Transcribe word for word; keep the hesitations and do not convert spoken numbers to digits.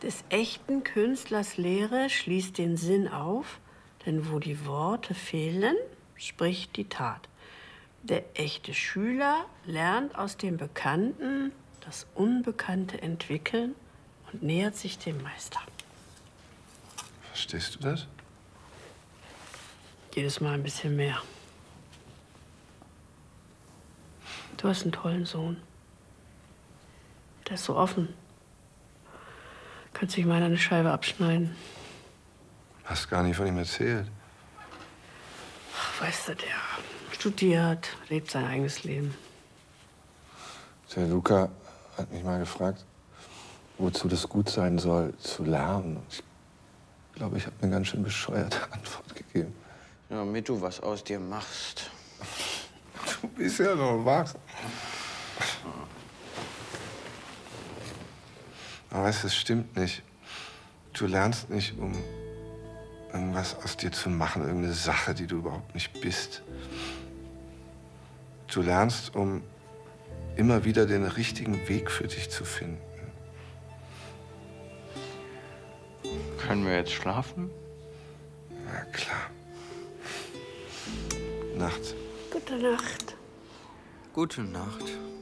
Des echten Künstlers Lehre schließt den Sinn auf, denn wo die Worte fehlen, spricht die Tat. Der echte Schüler lernt aus dem Bekannten das Unbekannte entwickeln und nähert sich dem Meister. Verstehst du das? Jedes Mal ein bisschen mehr. Du hast einen tollen Sohn. Der ist so offen. Kannst dich mal eine Scheibe abschneiden. Hast gar nicht von ihm erzählt. Ach, weißt du, der studiert, lebt sein eigenes Leben. Der Luca hat mich mal gefragt, wozu das gut sein soll, zu lernen. Ich glaube, ich habe eine ganz schön bescheuerte Antwort gegeben. Ja, damit du was aus dir machst. Du bist ja noch wach. Aber weißt du, es stimmt nicht. Du lernst nicht, um irgendwas aus dir zu machen, irgendeine Sache, die du überhaupt nicht bist. Du lernst, um immer wieder den richtigen Weg für dich zu finden. Können wir jetzt schlafen? Na klar. Nacht. Gute Nacht. Gute Nacht.